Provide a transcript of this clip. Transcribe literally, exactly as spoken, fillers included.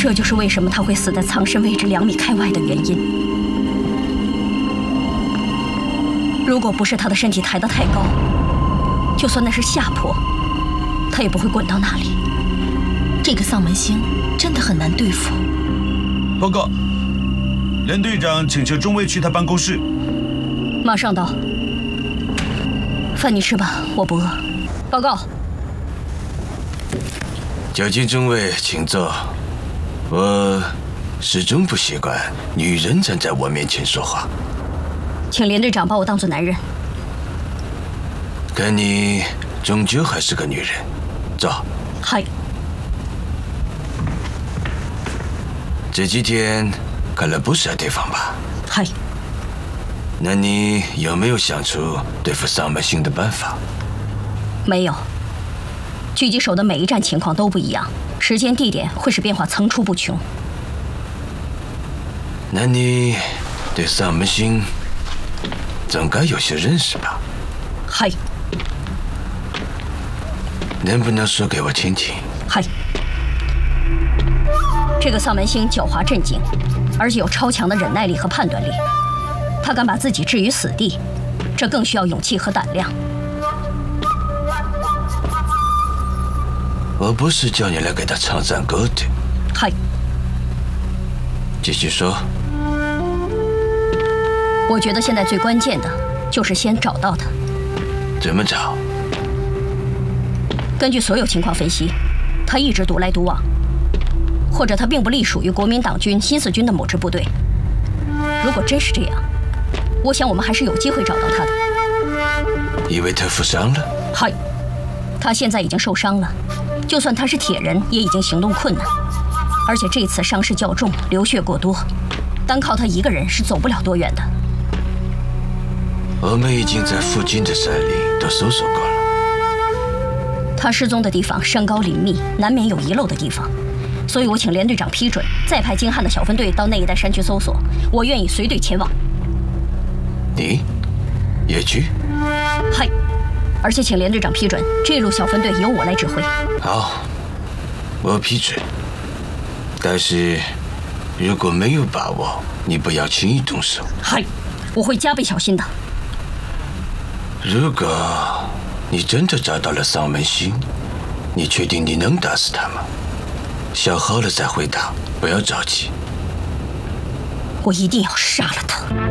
这就是为什么他会死在藏身位置两米开外的原因。如果不是他的身体抬得太高，就算那是下坡，他也不会滚到那里。 这个丧门星真的很难对付。 报告，连队长请求中尉去他办公室。 马上到。饭你吃吧，我不饿。报告。 交接中尉，请坐。我始终不习惯女人站在我面前说话。 请连队长把我当作男人。 看你终究还是个女人。走。 嗨。 这几天看了不少地方吧？ 嗨。 那你有没有想出对付丧门星的办法？ 没有。狙击手的每一战情况都不一样，时间地点会使变化层出不穷。 那你对丧门星总该有些认识吧？ 嗨。 能不能说给我听听？ 嗨。这个丧门星狡猾镇静，而且有超强的忍耐力和判断力。他敢把自己置于死地，这更需要勇气和胆量。 我不是叫你来给他唱赞歌的。 嗨。 继续说。 我觉得现在最关键的就是先找到他。 怎么找？ 根据所有情况分析，他一直独来独往，或者他并不隶属于国民党军新四军的某支部队。如果真是这样，我想我们还是有机会找到他的。 因为他负伤了？ 嗨，他现在已经受伤了，就算他是铁人，也已经行动困难，而且这次伤势较重，流血过多，单靠他一个人是走不了多远的。 我们已经在附近的山里都搜索过了。 他失踪的地方山高林密，难免有遗漏的地方，所以我请连队长批准，再派精悍的小分队到那一带山区搜索。我愿意随队前往。 你也去？ 嗨，而且请连队长批准，这一路小分队由我来指挥。 好，我批准。但是如果没有把握，你不要轻易动手。 嗨，我会加倍小心的。 如果你真的找到了丧门星，你确定你能打死他吗？想好了再回答，不要着急。 我一定要杀了他。